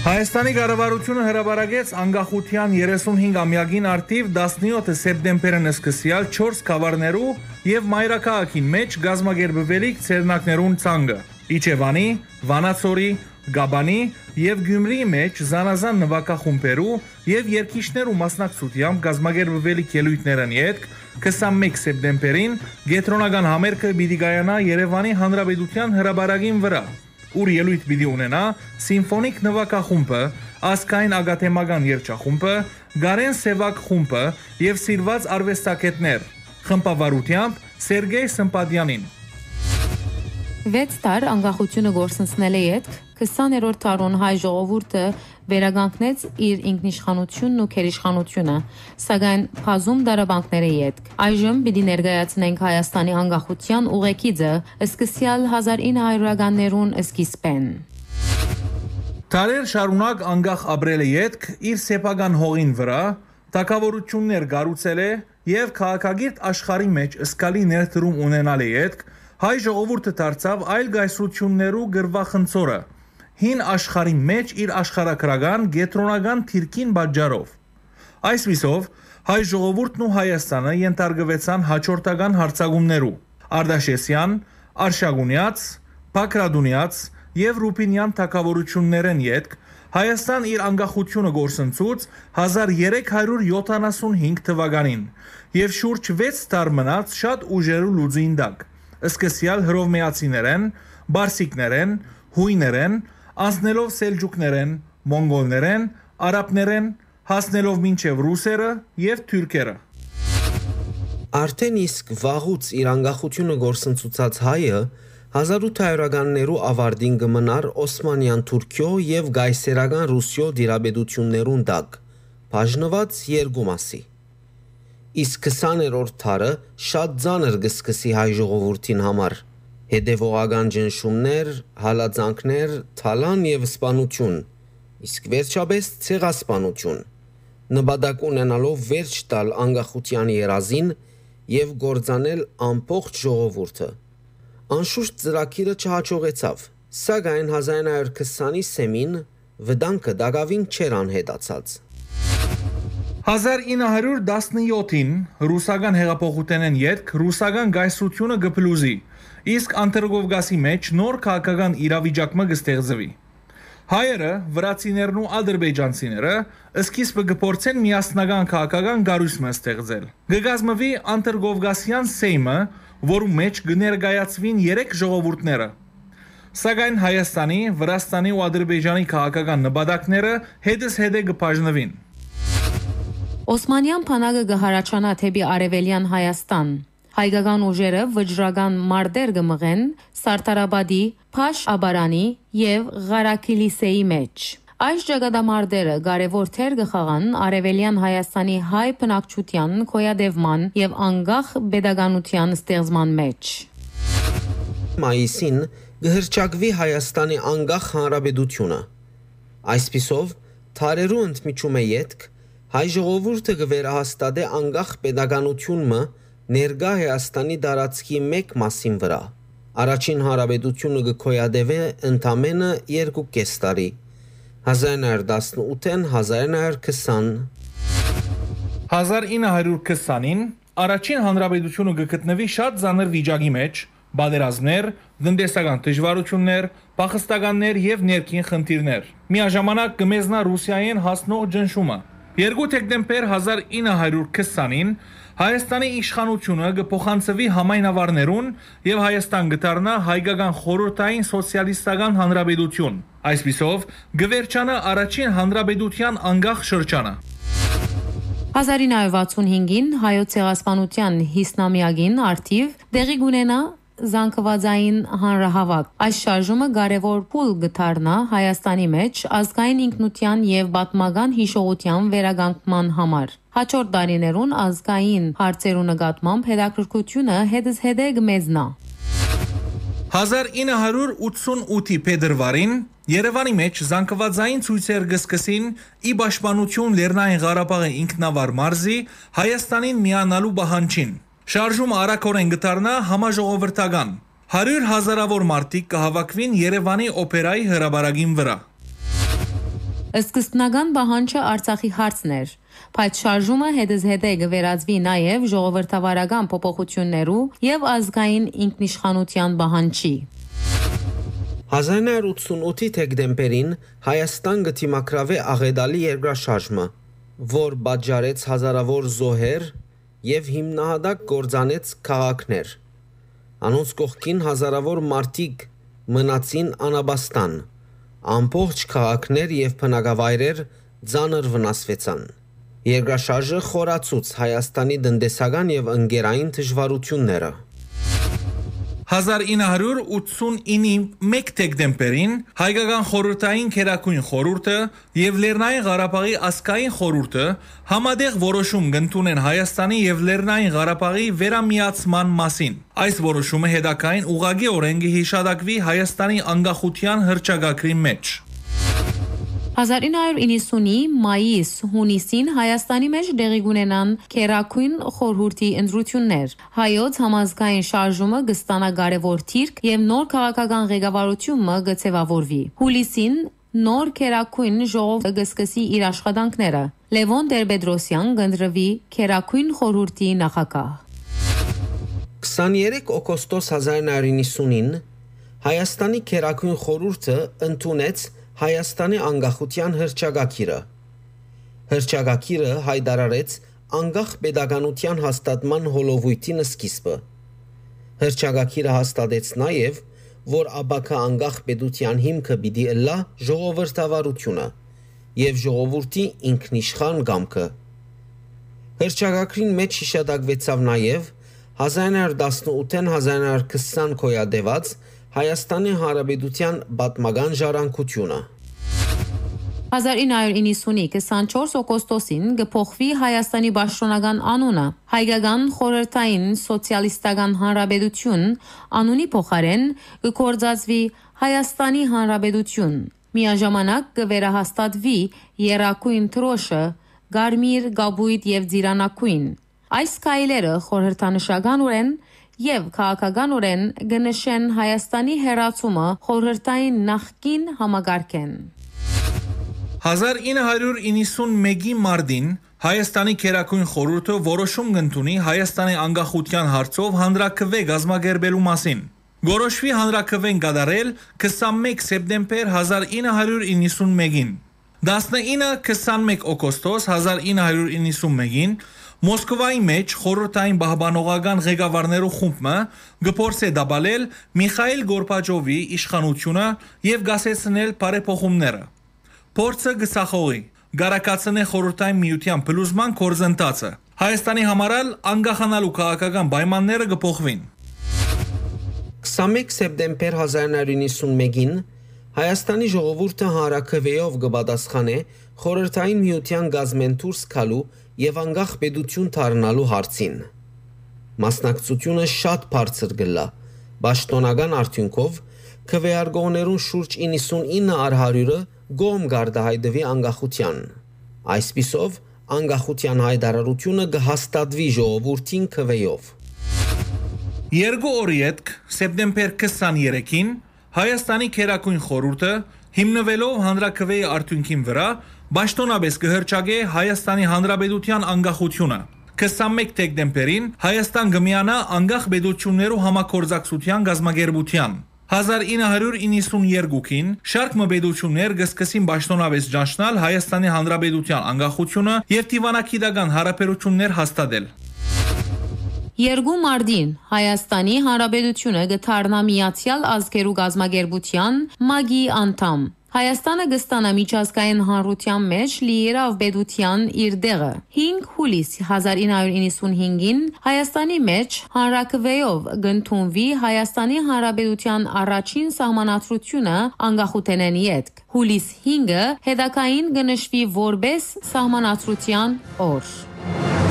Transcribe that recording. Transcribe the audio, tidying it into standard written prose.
Հայաստանի կառավարությունը հրապարակեց անկախության 35-ամյակին արդիվ 17 սեպտեմբերն սկսյալ 4 գավառներու եւ մայրաքաղաքին մեջ գազմագերբվելիք ցերնակներուն ցանկը։ Իջևանի, Վանացորի, Գաբանի եւ Գյումրիի մեջ զանազան նվագախումբերու եւ երկիշներու մասնակցությամբ գազմագերբվելիք ելույթներն յետք 21 սեպտեմբերին գետրոնական համերգը պիտի կայանա Երևանի Հանրապետության հրապարակին վրա, ուր ելույթ պիտի ունենա սիմֆոնիկ նվագախումբը, ազգային ագաթեմական երգչախումբը, Գարեն Սևակ խումբը եւ սիրված արվեստագետներ, խմբավարությամբ Սերգեյ Սմպատյանին։ 6 տար անկախությունը գործընծնել է յետք 20-րդ տարուն հայ ժողովուրդը վերականգնեց իր ինքնիշխանությունն ու քերիշխանությունը, սակայն բազում դարաբանքների յետք։ Այժմ պիտի ներկայացնենք Հայաստանի անկախության ուղեկիցը սկսյալ 1900-ականներուն սկիզբեն։ Տարեր շարունակ անկախ ապրել է յետք իր սեփական հողին վրա, թագավորություններ կառուցել է եւ քաղաքագիրտ աշխարհի մեջ սկալի ներդրում ունենալ է յետք հայ ժողովուրդը դարձավ այլ գայսրություններու գրվախնձորը, հին աշխարհի մեջ իր աշխարհագրական գետրոնական թիրքին բաժարով։ Այսպիսով հայ ժողովուրդն ու Հայաստանը ենթարկվեցան հաջորդական հարձակումներու՝ Արտաշեսյան, Արշակունյաց, Բաքրատունյաց եւ Ռուպինյան թագավորություններն յետք Հայաստան իր անկախությունը գործընծուց 1375 թվականին եւ շուրջ 6 տար մնաց շատ ուժերու լուծին տակ, սկսյալ հռովմեացիներեն, բարսիկներեն, հույներեն, անցնելով սելջուկներեն, մոնգոլներեն, արաբներեն, հասնելով մինչև ռուսերը եւ թուրքերը։ Արդեն իսկ վաղուց իր անկախությունը գործընծուցած հայը 1800-ականներու ավարտին կմնար Օսմանյան Թուրքիո եւ գայսերական Ռուսիո դիրաբեդություններուն տակ, բաժնված երկու մասի։ Իսկ 20-րդ դարը շատ ծանր կսկսի հայ ժողովրդին համար։ Հետևողական ճնշումներ, հալածանքներ, թալան եւ սպանություն, իսկ վերջապես ցեղասպանություն, նպատակ ունենալով վերջ տալ անկախության երազին եւ գործանել ամբողջ ժողովուրդը։ Անշուշտ ծրագիրը չհաջողեցավ, սակայն 1920-ի սեմին վտանգը դակավին չէր անհետացած։ 1917-ին ռուսական հեղափոխութենեն յետք ռուսական գայսրությունը կփլուզի, իսկ Անտերգովկասի մեջ նոր քաղաքական իրավիճակը կստեղծվի։ Հայերը, վրացիներն ու ադրբեջանցիները սկիզբը կփորձեն միասնական քաղաքական կառույցը ստեղծել։ Կգազմվի Անտերգովկասյան սեյմը, որու մեջ կներկայացվին 3 ժողովուրդները։ Սակայն Հայաստանի, Վրաստանի ու Ադրբեջանի քաղաքական նպատակները հետզհետե կբաժնվին։ Օսմանյան բանակը կհարաճանա թեպի արևելյան Հայաստան։ Հայկական ուժերը վճռական մարտեր կմղեն Սարտարաբադի, Փաշ Աբարանի եւ Ղարաքիլիսեի մեջ։ Այս ճակատամարտերը կարևոր դեր կխաղան արևելյան Հայաստանի հայ բնակչության կոյադևման եւ անկախ պետականության ստեղծման մեջ։ Մայիսին կհրճակվի Հայաստանի անկախ հանրապետությունը։ Այսպիսով, թարերու ընդմիջում է յետք հայ ժողովուրդը կվերահաստատե անկախ պետականությունը ներկա Հայաստանի տարածքի մեկ մասին վրա։ Առաջին հանրապետությունը կկոյադևե ընդամենը 2.5 տարի։ 1918-ին 1920 1920-ին առաջին հանրապետությունը կգտնվի շատ ծանր վիճակի մեջ, բادرազմներ, տնտեսական դժվարություններ, փախստականներ եւ ներքին խնդիրներ։ Միաժամանակ կմեզնա Ռուսիայեն հասնող ճնշումը։ 2 դեկտեմբեր 1920-ին Հայաստանի իշխանությունը կփոխանցվի համայնավարներուն եւ Հայաստան կդառնա հայկական խորհրդային սոցիալիստական հանրապետություն։ Այսպիսով կվերջանա առաջին հանրապետության անկախ շրջանը։ 1965-ին հայոց ցեղասպանության 50-ամյակին արդիվ տեղի կունենա զանգվածային հանրահավաք։ Այս շարժումը կարևոր փուլ կդառնա Հայաստանի մեջ ազգային ինքնության եւ պատմական հիշողության վերականգնման համար։ Հաջորդ տարիներուն ազգային հարցերու նկատմամբ հետաքրքրությունը հետզհետե կմեծնա։ 1988-ի փետրվարին Երևանի մեջ զանգվածային ցույցեր կսկսին ի պաշտպանություն Լեռնային Ղարաբաղի ինքնավար մարզի Հայաստանին միանալու պահանջին։ Շարժումը արագորեն կդառնա համաժողովրդական։ 100 հազարավոր մարդիկ կհավաքվին Երևանի օպերայի հրապարակին վրա։ Սկզբնական պահանջը Արցախի հարցն էր, բայց շարժումը հետզհետե կվերածվի նաև ժողովրդավարական փոփոխություններու եւ ազգային ինքնիշխանության պահանջի։ 1988-ի դեկտեմբերին Հայաստան գտիմակրավե աղետալի երկրաշարժը, որ բաժարեց հազարավոր զոհեր եւ հիմնահատակ կործանեց քաղաքներ։ Անոնց կողքին հազարավոր մարդիկ մնացին անաբաստան, ամբողջ քաղաքներ եւ բնակավայրեր ծանր վնասվեցան։ Երկրաշարժը խորացուց Հայաստանի տնտեսական եւ ընկերային դժվարությունները։ 1989-ի 1 դեկտեմբերին Հայկական խորհրդային քերակույն խորհուրդը եւ Լեռնային Ղարաբաղի ազգային խորհուրդը համատեղ որոշում կընդունեն Հայաստանի եւ Լեռնային Ղարաբաղի վերամիացման մասին։ Այս որոշումը հետագային ուղղակիորեն կհիշատակվի Հայաստանի անկախության հռչակագրի մեջ։ 1990-ի մայիս-հունիսին Հայաստանի մեջ տեղի կունենան քերակույն խորհրդի ընտրություններ։ Հայոց համազգային շարժումը կստանա կարևոր դիրք եւ նոր քաղաքական ղեկավարությունը կձևավորվի։ Հուլիսին նոր քերակույն ժողովը կսկսի իր աշխատանքները։ Լևոն Տեր-Պետրոսյան կընտրվի քերակույն խորհրդի նախագահ։ 23 օգոստոս 1990-ին Հայաստանի քերակույն խորհուրդը ընդունեց Հայաստանի անկախության հռչակագիրը։ Հռչակագիրը հայտարարեց անկախ պետականության հաստատման հոլովույթին սկիզբը։ Հռչակագիրը հաստատեց նաև, որ ապակա անկախ պետության հիմքը պիտի ըլլա ժողովրդավարությունը եւ ժողովրդի ինքնիշխան կամքը։ Հռչակագրին մեջ հիշատակվեցավ նաև 1918-ին 1920 կոյադեված Հայաստանի Հանրապետության պատմական ժառանգությունը։ 1990-ի 24 օգոստոսին կփոխվի Հայաստանի պաշտոնական անունը։ Հայկական խորհրդային սոցիալիստական հանրապետություն անունի փոխարեն կգործածվի Հայաստանի Հանրապետություն։ Միաժամանակ կվերահաստատվի երակույն թրոշը, գարմիր, գաբույտ եւ ծիրանակույն։ Այս քայլերը խորհրդանշականորեն եւ քաղաքականորեն կնշեն Հայաստանի հերացումը խորհրդային նախկին համագարկեն։ 1991-ի մարտին Հայաստանի քերակույն խորհուրդը որոշում կընդունի Հայաստանի անկախության հարցով հանրաքվե կազմակերպելու մասին։ Գորոշվի հանրաքվեն կատարել 21 սեպտեմբեր 1991-ին։ 19-21 օգոստոս 1991-ին Մոսկվայի մեջ խորհրդային պահպանողական ղեկավարներու խումբը գործե դաբալել Միխայիլ Գորբաչովի իշխանությունը եւ գասեցնել բարեփոխումները։ Փորձը գսախողի, գարակացնե խորհրդային միության փլուզման կորզընթացը։ Հայաստանի համարալ անկախանալու քաղաքական պայմանները կփոխվին։ 21 սեպտեմբեր 1991-ին Հայաստանի ժողովուրդը հանրաքվեով կպատասխանե խորհրդային միության գազմեն դուրս գալու եւ անկախ պետություն դառնալու հարցին։ Մասնակցությունը շատ բարձր գլա, պաշտոնական արդյունքով քվեարկողներուն շուրջ 99%-ը գոմ գարդահայտվի անկախության։ Այսպիսով անկախության հայտարարությունը կհաստատվի ժողովրդին քվեով։ 2 օրի հետ սեպտեմբեր 23-ին Հայաստանի քերակույն խորհուրդը հիմնվելով հանրաքվեի արդյունքին վրա Պաշտոնապես կհռչակե Հայաստանի Հանրապետության անկախությունը։ 21 դեկտեմբերին Հայաստան կմիանա անկախ պետություններու համագործակցության գազམ་ակերպության։ 1992-ին շարք մբեդություններ կսկսին պաշտոնապես ճանչնալ Հայաստանի Հանրապետության անկախությունը եւ դիվանագիտական հարաբերություններ հաստատել։ 2 մարտին Հայաստանի Հանրապետությունը կդառնա Միացյալ Ազգերու գազམ་ակերպության ՄԱԳ-ի անդամ։ Հայաստանը կստանա միջազգային հանրության մեջ լիիրավ պետության իր դեղը։ 5 հուլիս 1995-ին Հայաստանի մեջ հանրաքվեով կընդունվի Հայաստանի Հանրապետության առաջին սահմանադրությունը անկախութենեն ետք։ Հուլիս 5-ը հետագային կնշվի որպես սահմանադրության օր։